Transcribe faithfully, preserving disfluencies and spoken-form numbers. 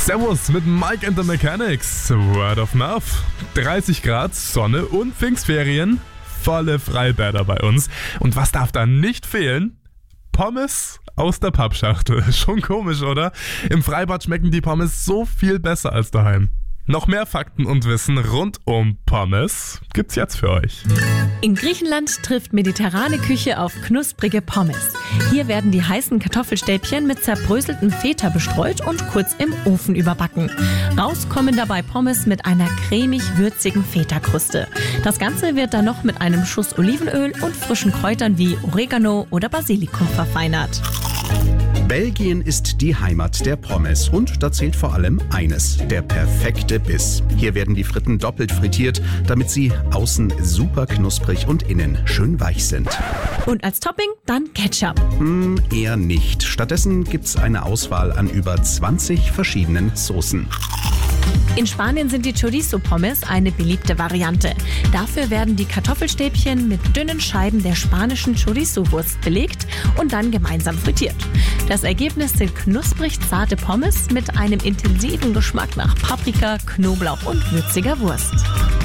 Servus mit Mike and the Mechanics. Word of Mouth. dreißig Grad, Sonne und Pfingstferien. Volle Freibäder bei uns. Und was darf da nicht fehlen? Pommes aus der Pappschachtel. Schon komisch, oder? Im Freibad schmecken die Pommes so viel besser als daheim. Noch mehr Fakten und Wissen rund um Pommes gibt's jetzt für euch. In Griechenland trifft mediterrane Küche auf knusprige Pommes. Hier werden die heißen Kartoffelstäbchen mit zerbröseltem Feta bestreut und kurz im Ofen überbacken. Raus kommen dabei Pommes mit einer cremig-würzigen Feta-Kruste. Das Ganze wird dann noch mit einem Schuss Olivenöl und frischen Kräutern wie Oregano oder Basilikum verfeinert. Belgien ist die Heimat der Pommes und da zählt vor allem eines, der perfekte Biss. Hier werden die Fritten doppelt frittiert, damit sie außen super knusprig und innen schön weich sind. Und als Topping dann Ketchup. Hm, eher nicht. Stattdessen gibt's eine Auswahl an über zwanzig verschiedenen Soßen. In Spanien sind die Chorizo-Pommes eine beliebte Variante. Dafür werden die Kartoffelstäbchen mit dünnen Scheiben der spanischen Chorizo-Wurst belegt und dann gemeinsam frittiert. Das Ergebnis sind knusprig zarte Pommes mit einem intensiven Geschmack nach Paprika, Knoblauch und würziger Wurst.